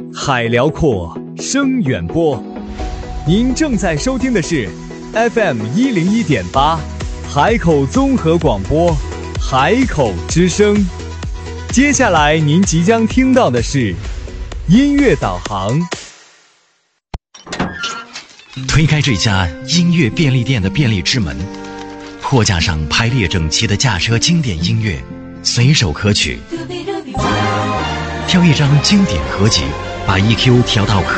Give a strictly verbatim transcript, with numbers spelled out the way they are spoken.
海辽阔，声远播。您正在收听的是 F M 一零一点八，海口综合广播，海口之声。接下来您即将听到的是音乐导航。 推开这家音乐便利店的便利之门，货架上排列整齐的驾车经典音乐，随手可取。挑一张经典合集，把 E Q 调到可